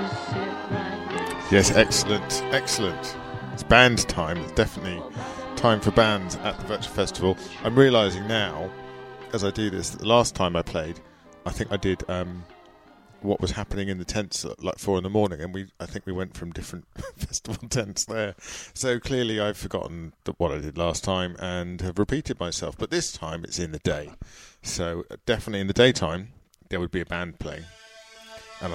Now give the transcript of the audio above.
Yes, excellent, excellent. It's band time. It's definitely time for bands at the Virtual Festival. I'm realising now, as I do this, that the last time I played, I think I did what was happening in the tents at like 4 a.m, and I think we went from different festival tents there. So clearly I've forgotten what I did last time and have repeated myself. But this time it's in the day. So definitely in the daytime there would be a band playing.